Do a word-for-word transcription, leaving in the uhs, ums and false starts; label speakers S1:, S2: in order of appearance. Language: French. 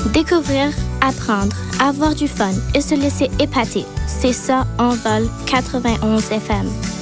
S1: Découvrir, apprendre, avoir du fun et se laisser épater. C'est ça, Envol quatre-vingt-onze F M.